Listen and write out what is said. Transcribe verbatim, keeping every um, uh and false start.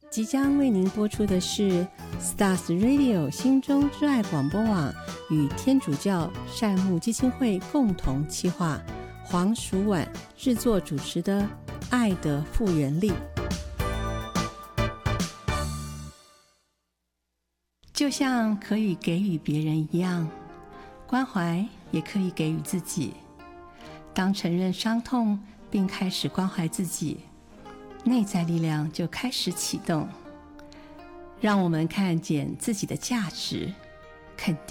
即将为您播出的是 Stars Radio 心中之爱广播网与天主教善牧基金会共同企划，黄淑婉制作主持的爱的复原力。就像可以给予别人一样，关怀也可以给予自己。当承认伤痛并开始关怀自己，内在力量就开始启动，让我们看见自己的价值，肯定